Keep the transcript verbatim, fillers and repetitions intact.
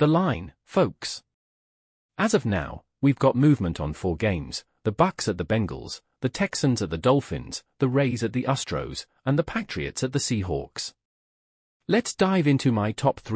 the line, folks. As of now, we've got movement on four games: the Bucks at the Bengals, the Texans at the Dolphins, the Rays at the Astros, and the Patriots at the Seahawks. Let's dive into my top three